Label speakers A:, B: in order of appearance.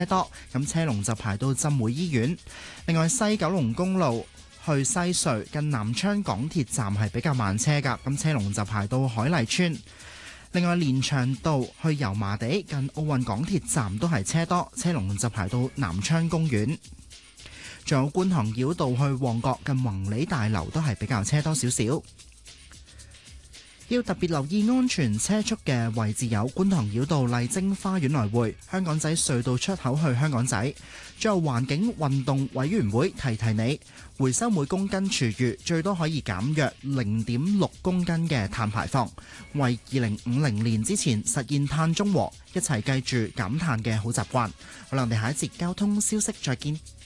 A: 多，咁車龍就排到浸會醫院。另外西九龍公路去西隧近南昌港鐵站係比較慢車㗎，咁車龍就排到海麗村。另外連翔道去油麻地近奧運港鐵站都係車多，車龍就排到南昌公園。仲有觀塘繞道去旺角近宏利大樓都係比較車多少少。要特別留意安全車速嘅位置有觀塘繞道麗晶花園來回、香港仔隧道出口去香港仔。最後環境運動委員會提你，回收每公斤廚餘最多可以減約0.6公斤嘅碳排放，為2050年之前實現碳中和，一齊記住減碳嘅好習慣。好啦，我哋下一節交通消息再見。